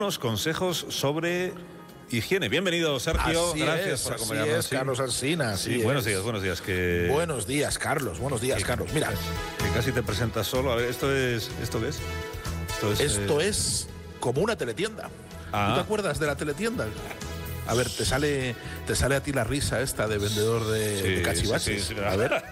Unos consejos sobre higiene. Bienvenido, Sergio. Gracias por acompañarnos. Así es, Carlos Alsina. Sí, buenos días. Buenos días, Carlos. Buenos días, Carlos. Mira. Que casi te presentas solo. A ver, ¿esto qué es? Esto es como una teletienda. ¿Tú te acuerdas de la teletienda? A ver, te sale a ti la risa esta de vendedor de cachivaches. Sí. A ver.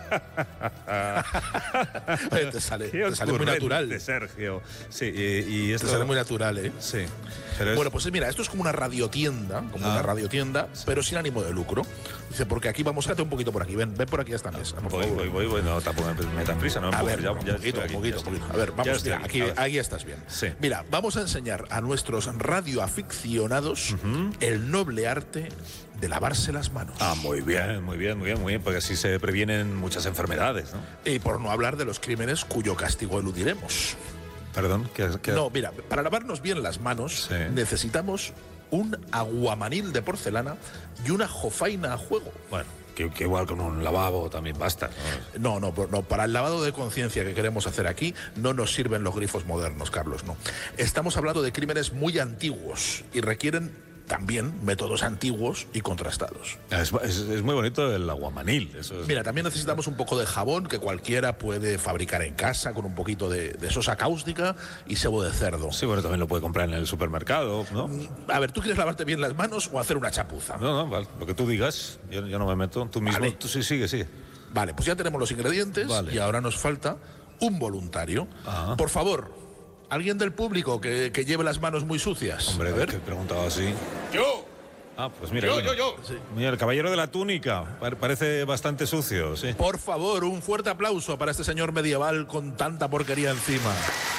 Oye, te sale muy natural. Sergio. Sí, y esto te sale muy natural, ¿eh? Sí. Bueno, pues mira, esto es como una radiotienda, Sí. pero sin ánimo de lucro. Dice, porque aquí vamos, quédate un poquito por aquí, ven por aquí a esta mesa. Voy, no, tampoco me tan prisa, ¿no? A ver, ya un poquito. A ver, vamos, mira, aquí estás bien. Sí. Mira, vamos a enseñar a nuestros radioaficionados el noble arte de lavarse las manos. Muy bien, porque así se previenen muchas enfermedades, ¿no? Y por no hablar de los crímenes cuyo castigo eludiremos. Perdón, ¿qué? No, mira, para lavarnos bien las manos necesitamos un aguamanil de porcelana y una jofaina a juego. Bueno, que igual con un lavabo también basta, ¿no? No, para el lavado de conciencia que queremos hacer aquí no nos sirven los grifos modernos, Carlos, no. Estamos hablando de crímenes muy antiguos y requieren también métodos antiguos y contrastados. Es muy bonito el aguamanil. Mira, también necesitamos un poco de jabón que cualquiera puede fabricar en casa con un poquito de sosa cáustica y sebo de cerdo. Sí, bueno, también lo puede comprar en el supermercado, ¿no? A ver, ¿tú quieres lavarte bien las manos o hacer una chapuza? No, vale, lo que tú digas, yo no me meto. Tú mismo, vale. Tú sigue. Vale, pues ya tenemos los ingredientes y ahora nos falta un voluntario. Por favor, ¿alguien del público que lleve las manos muy sucias? Hombre, a ver. ¿Qué he preguntado así? ¡Yo! Pues mira. Yo. Sí. Mira, el caballero de la túnica. Parece bastante sucio, sí. Por favor, un fuerte aplauso para este señor medieval con tanta porquería encima.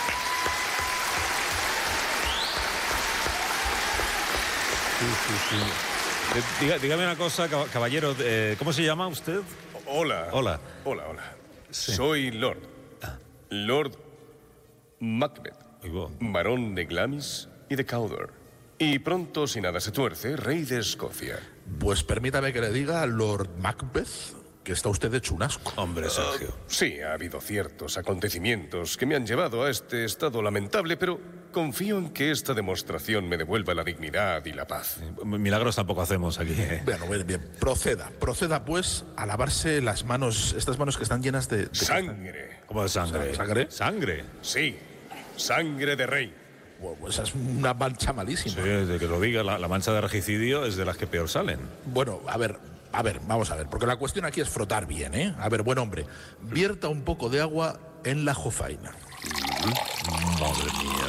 Sí. Dígame una cosa, caballero. ¿Cómo se llama usted? Hola. Sí. Soy Lord Macbeth, barón de Glamis y de Cawdor. Y pronto, si nada se tuerce, rey de Escocia. Pues permítame que le diga a Lord Macbeth que está usted hecho un asco. Hombre, Sergio. Sí, ha habido ciertos acontecimientos que me han llevado a este estado lamentable, pero confío en que esta demostración me devuelva la dignidad y la paz. Milagros tampoco hacemos aquí. Bueno, bien. Proceda pues a lavarse las manos, estas manos que están llenas de sangre. ¿Cómo de sangre? ¿Sangre? Sí, sangre de rey. Bueno, esa es una mancha malísima. Sí, de que lo diga, la mancha de regicidio es de las que peor salen. Bueno, a ver, vamos a ver, porque la cuestión aquí es frotar bien, ¿eh? A ver, buen hombre, vierta un poco de agua en la jofaina. Madre mía.